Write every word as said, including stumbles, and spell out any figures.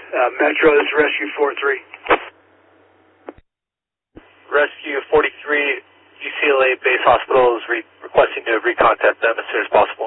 Uh, Metro, this is Rescue four three. Rescue forty-three, U C L A Base Hospital is re requesting to recontact them as soon as possible.